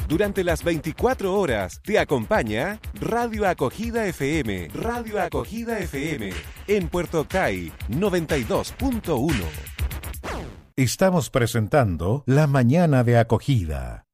Durante las 24 horas te acompaña Radio Acogida FM. Radio Acogida FM en Puerto Ocay 92.1. Estamos presentando La Mañana de Acogida.